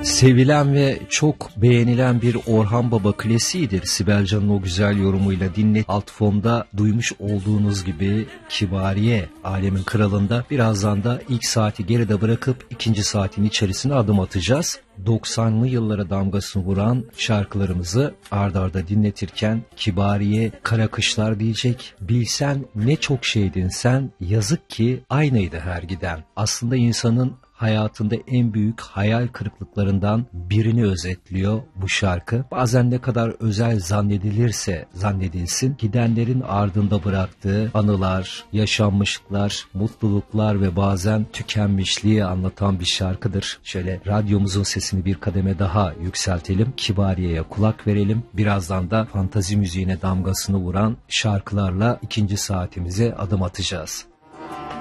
Sevilen ve çok beğenilen bir Orhan Baba klasiğidir. Sibel Can'ın o güzel yorumuyla dinle. Alt fonda duymuş olduğunuz gibi Kibariye, Alemin Kralı'nda. Birazdan da ilk saati geride bırakıp ikinci saatin içerisine adım atacağız. 90'lı yıllara damgasını vuran şarkılarımızı ard arda dinletirken Kibariye kara kışlar diyecek. Bilsen ne çok şeydin sen, yazık ki aynıydı her giden. Aslında insanın hayatında en büyük hayal kırıklıklarından birini özetliyor bu şarkı. Bazen ne kadar özel zannedilirse zannedilsin, gidenlerin ardında bıraktığı anılar, yaşanmışlıklar, mutluluklar ve bazen tükenmişliği anlatan bir şarkıdır. Şöyle radyomuzun sesini bir kademe daha yükseltelim, Kibariye'ye kulak verelim. Birazdan da fantazi müziğine damgasını vuran şarkılarla ikinci saatimize adım atacağız.